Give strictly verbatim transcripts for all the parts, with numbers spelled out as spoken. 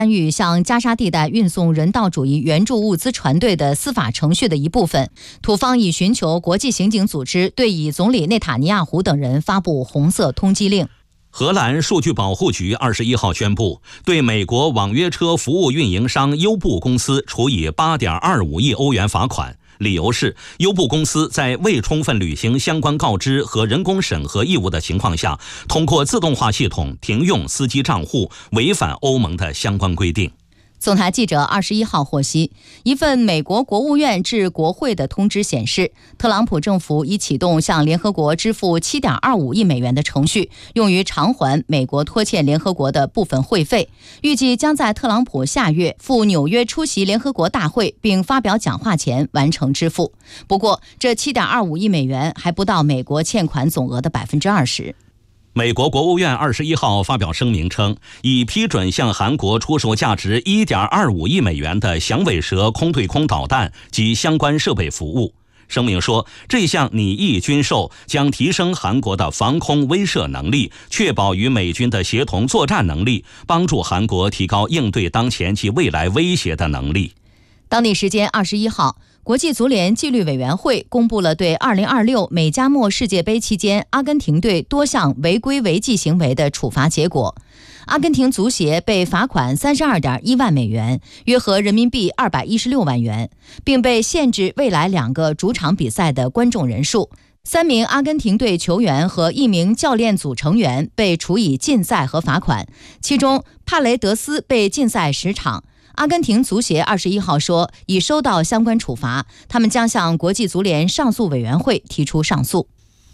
参与向加沙地带运送人道主义援助物资船队的司法程序的一部分，土方已寻求国际刑警组织对以总理内塔尼亚胡等人发布红色通缉令。 荷兰数据保护局二十一号宣布，对美国网约车服务运营商优步公司处以 八点二五亿欧元罚款。理由是，优步公司在未充分履行相关告知和人工审核义务的情况下，通过自动化系统停用司机账户，违反欧盟的相关规定。 总台记者二十一号获悉，一份美国国务院致国会的通知显示，特朗普政府已启动向联合国支付 七点二五亿美元的程序，用于偿还美国拖欠联合国的部分会费，预计将在特朗普下月赴纽约出席联合国大会并发表讲话前完成支付。不过，这 七点二五亿美元还不到美国欠款总额的 百分之二十。 美国国务院二十一号发表声明称，已批准向韩国出售价值 一点二五亿美元的响尾蛇空对空导弹及相关设备服务。声明说，这项拟议军售将提升韩国的防空威慑能力，确保与美军的协同作战能力，帮助韩国提高应对当前及未来威胁的能力。 当地时间二十一号，国际足联纪律委员会公布了对二零二六美加墨世界杯期间阿根廷队多项违规违纪行为的处罚结果。阿根廷足协被罚款 三十二点一万美元，约合人民币二百一十六万元，并被限制未来两个主场比赛的观众人数。三名阿根廷队球员和一名教练组成员被处以禁赛和罚款，其中帕雷德斯被禁赛十场。阿根廷足协二十一号说，已收到相关处罚，他们将向国际足联上诉委员会提出上诉。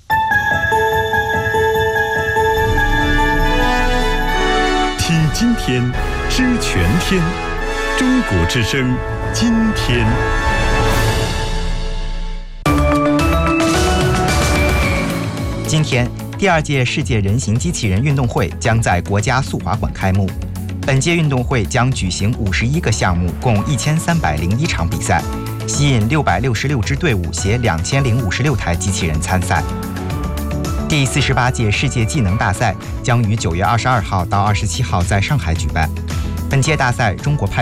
听今天，知全天，中国之声，今天。 今天，第二届世界人形机器人运动会将在国家速滑馆开幕。本届运动会将举行五十一个项目，共一千三百零一场比赛，吸引六百六十六支队伍携两千零五十六台机器人参赛。第四十八届世界技能大赛将于九月二十二号到二十七号在上海举办。本届大赛，中国派